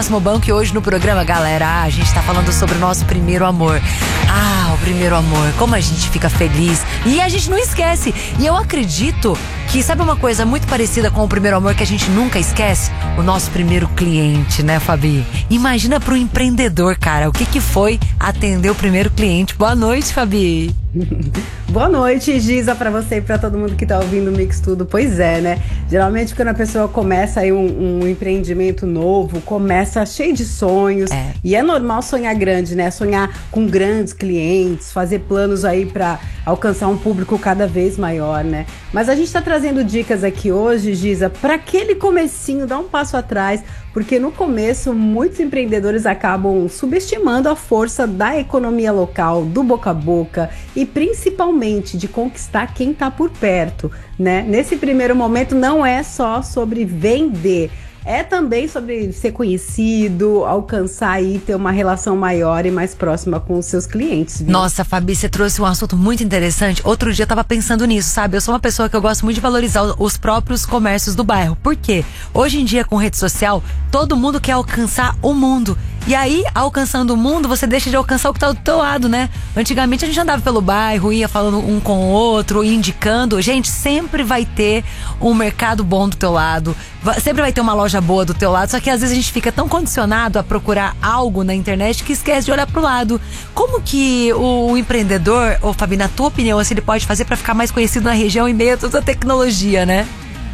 Próximo Banco e hoje no programa, galera, a gente tá falando sobre o nosso primeiro amor. O primeiro amor, como a gente fica feliz e a gente não esquece. E eu acredito que, sabe uma coisa muito parecida com o primeiro amor que a gente nunca esquece? O nosso primeiro cliente, né, Fabi? Imagina pro empreendedor, cara, o que foi atender o primeiro cliente. Boa noite, Fabi. Boa noite, Giza, pra você e pra todo mundo que tá ouvindo o Mix Tudo. Pois é, né? Geralmente quando a pessoa começa aí um empreendimento novo, começa cheio de sonhos. E é normal sonhar grande, né? Sonhar com grandes clientes, fazer planos aí pra alcançar um público cada vez maior, né? Mas a gente tá trazendo dicas aqui hoje, Giza, pra aquele comecinho, dar um passo atrás, porque no começo muitos empreendedores acabam subestimando a força da economia local, do boca a boca e principalmente de conquistar quem está por perto, né? Nesse primeiro momento não é só sobre vender, é também sobre ser conhecido, alcançar e ter uma relação maior e mais próxima com os seus clientes, viu? Nossa, Fabi, você trouxe um assunto muito interessante. Outro dia eu tava pensando nisso, sabe? Eu sou uma pessoa que eu gosto muito de valorizar os próprios comércios do bairro. Por quê? Hoje em dia, com rede social, todo mundo quer alcançar o mundo. E aí, alcançando o mundo, você deixa de alcançar o que tá do teu lado, né? Antigamente a gente andava pelo bairro, ia falando um com o outro, indicando. Gente, sempre vai ter um mercado bom do teu lado, sempre vai ter uma loja boa do teu lado, só que às vezes a gente fica tão condicionado a procurar algo na internet que esquece de olhar pro lado. Como que o empreendedor, ou Fabi, na tua opinião, assim, ele pode fazer pra ficar mais conhecido na região em meio a toda a tecnologia, né?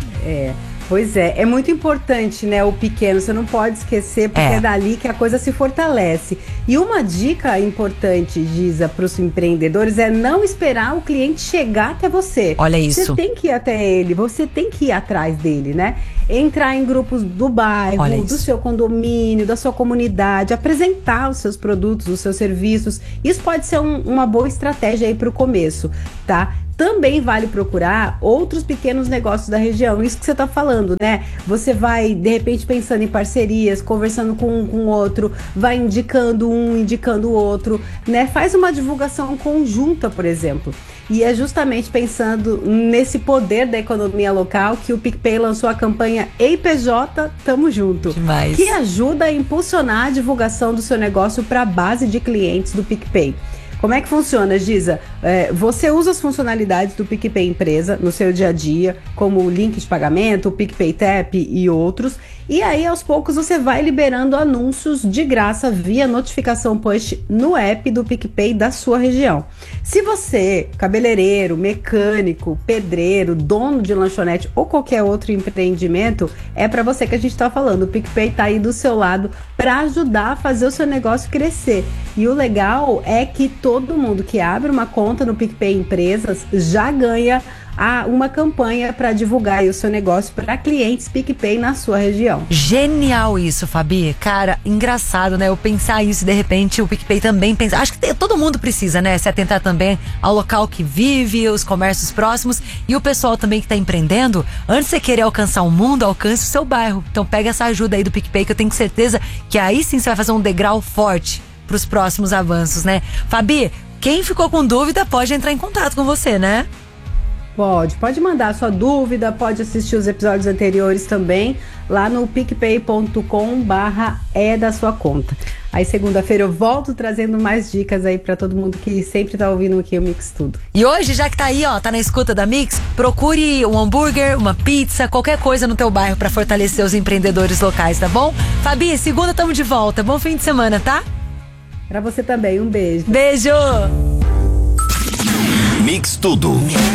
Pois é muito importante, né, o pequeno, você não pode esquecer, porque é dali que a coisa se fortalece. E uma dica importante, Giza, para os empreendedores é não esperar o cliente chegar até você. Olha isso. Você tem que ir até ele, você tem que ir atrás dele, né? Entrar em grupos do bairro, do seu condomínio, da sua comunidade, apresentar os seus produtos, os seus serviços. Isso pode ser uma boa estratégia aí para o começo, tá? Também vale procurar outros pequenos negócios da região, isso que você está falando, né? Você vai, de repente, pensando em parcerias, conversando com um com o outro, vai indicando um, indicando o outro, né? Faz uma divulgação conjunta, por exemplo. E é justamente pensando nesse poder da economia local que o PicPay lançou a campanha Ei PJ, Tamo Junto. Demais. Que ajuda a impulsionar a divulgação do seu negócio para a base de clientes do PicPay. Como é que funciona, Giza? Você usa as funcionalidades do PicPay Empresa no seu dia a dia, como o link de pagamento, o PicPay Tap e outros. E aí, aos poucos, você vai liberando anúncios de graça via notificação push no app do PicPay da sua região. Se você, cabeleireiro, mecânico, pedreiro, dono de lanchonete ou qualquer outro empreendimento, é para você que a gente está falando. O PicPay está aí do seu lado para ajudar a fazer o seu negócio crescer. E o legal é que todo mundo que abre uma conta no PicPay Empresas já ganha uma campanha para divulgar aí o seu negócio para clientes PicPay na sua região. Genial isso, Fabi. Cara, engraçado, né? Eu pensar isso, de repente o PicPay também pensa. Acho que todo mundo precisa, né? Se atentar também ao local que vive, os comércios próximos e o pessoal também que tá empreendendo. Antes de você querer alcançar o mundo, alcance o seu bairro. Então pega essa ajuda aí do PicPay que eu tenho certeza que aí sim você vai fazer um degrau forte pros próximos avanços, né? Fabi, quem ficou com dúvida pode entrar em contato com você, né? Pode mandar a sua dúvida, pode assistir os episódios anteriores também, lá no picpay.com/é da sua conta. Aí segunda-feira eu volto trazendo mais dicas aí pra todo mundo que sempre tá ouvindo aqui o Mix Tudo. E hoje, já que tá aí, ó, tá na escuta da Mix, procure um hambúrguer, uma pizza, qualquer coisa no teu bairro pra fortalecer os empreendedores locais, tá bom? Fabi, segunda tamo de volta, bom fim de semana, tá? Pra você também, um beijo. Beijo! Mix Tudo.